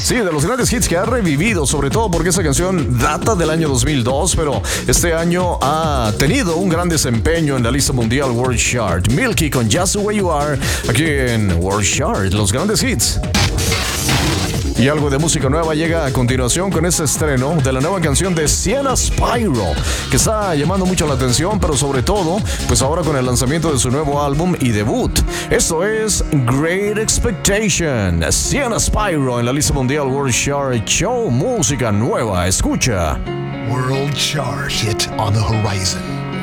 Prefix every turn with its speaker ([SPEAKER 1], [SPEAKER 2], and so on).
[SPEAKER 1] Sí, de los grandes hits que ha revivido, sobre todo porque esa canción data del año 2002, pero este año ha tenido un gran desempeño en la lista mundial World Chart. Milky con Just the Way You Are, aquí en World Chart, los grandes hits. Y algo de música nueva llega a continuación con este estreno de la nueva canción de Sienna Spyro, que está llamando mucho la atención, pero sobre todo, pues ahora con el lanzamiento de su nuevo álbum y debut. Esto es Great Expectation. Sienna Spyro en la lista mundial World Chart Show, música nueva, escucha.
[SPEAKER 2] World Chart hit on the horizon.